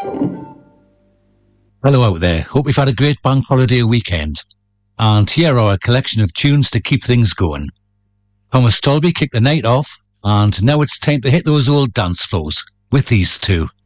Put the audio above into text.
Hello out there, hope you've had a great bank holiday weekend. And here are a collection of tunes to keep things going. Thomas Dolby kicked the night off, and now it's time to hit those old dance floors with these two.